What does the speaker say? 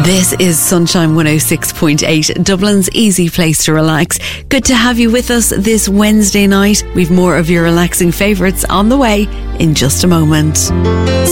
This is Sunshine 106.8, Dublin's easy place to relax. Good to have you with us this Wednesday night. We've more of your relaxing favourites on the way in just a moment.